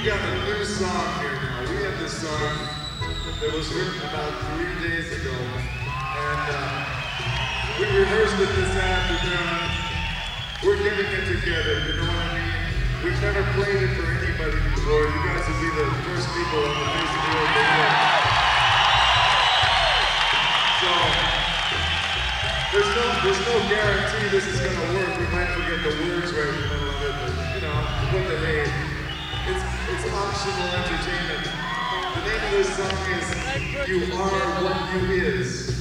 got a new song here now. We have this song that was written about 3 days ago, and we rehearsed it this afternoon. We're getting it together, you know what I mean? We've never played it for anybody before. You guys will be the first people on the face of the earth to hear it. So, there's no guarantee this is gonna work. We might forget the words right in the middle of it, but you know, what the hey. It's optional entertainment. The name of this song is You Are What You Is.